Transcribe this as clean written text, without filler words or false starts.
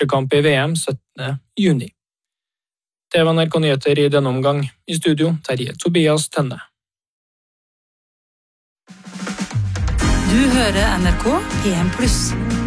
første kamp i VM 17. juni. Det var NRK Nyheter i denne omgang. I studio, Terje Tobias Tønne. Du hører NRK P1+.